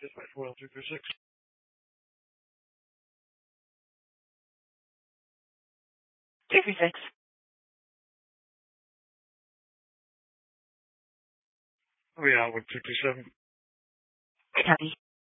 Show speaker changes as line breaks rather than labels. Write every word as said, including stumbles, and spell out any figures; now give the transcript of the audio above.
Dispatch one two three six.
two three six.
Oh yeah, one two two seven.
Copy.